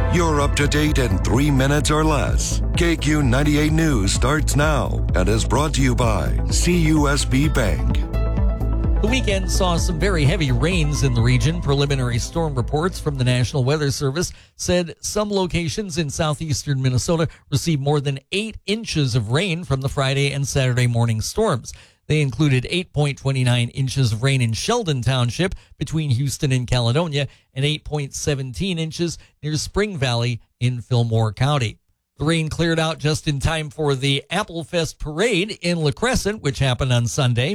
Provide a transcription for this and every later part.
You're up to date in 3 minutes or less. KQ 98 News starts now and is brought to you by CUSB Bank. The weekend saw some very heavy rains in the region. Preliminary storm reports from the National Weather Service said some locations in southeastern Minnesota received more than 8 inches of rain from the Friday and Saturday morning storms. They included 8.29 inches of rain in Sheldon Township between Houston and Caledonia and 8.17 inches near Spring Valley in Fillmore County. The rain cleared out just in time for the Apple Fest parade in La Crescent, which happened on Sunday.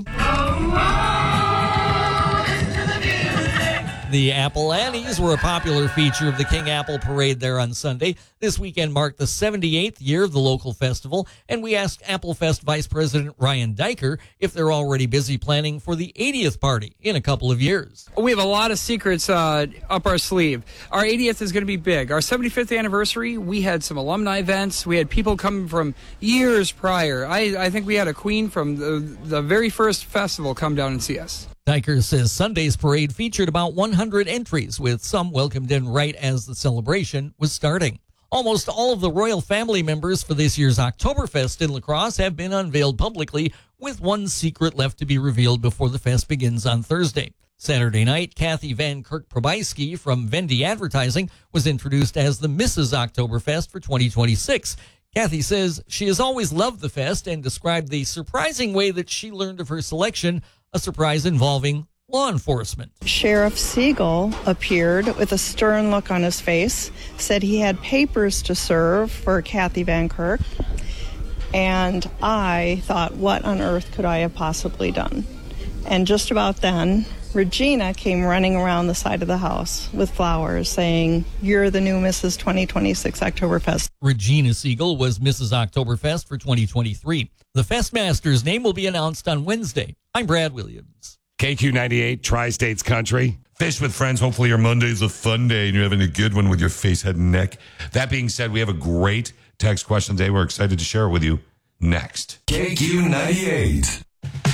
The Apple Annies were a popular feature of the King Apple Parade there on Sunday. This weekend marked the 78th year of the local festival, and we asked Apple Fest Vice President Ryan Diker if they're already busy planning for the 80th party in a couple of years. We have a lot of secrets up our sleeve. Our 80th is going to be big. Our 75th anniversary, we had some alumni events. We had people coming from years prior. I think we had a queen from the very first festival come down and see us. Diker says Sunday's parade featured about 100 entries, with some welcomed in right as the celebration was starting. Almost all of the royal family members for this year's Oktoberfest in La Crosse have been unveiled publicly, with one secret left to be revealed before the fest begins on Thursday. Saturday night, Kathy Van Kirk-Probysky from Vendy Advertising was introduced as the Mrs. Oktoberfest for 2026. Kathy says she has always loved the fest and described the surprising way that she learned of her selection, a surprise involving law enforcement. Sheriff Siegel appeared with a stern look on his face, said he had papers to serve for Kathy Van Kirk, and I thought, what on earth could I have possibly done? And just about then, Regina came running around the side of the house with flowers saying, "You're the new Mrs. 2026 Oktoberfest." Regina Siegel was Mrs. Oktoberfest for 2023. The Festmaster's name will be announced on Wednesday. I'm Brad Williams. KQ 98, Tri-States Country. Fish with friends. Hopefully your Monday's a fun day and you're having a good one with your face, head, and neck. That being said, we have a great text question today. We're excited to share it with you next. KQ 98.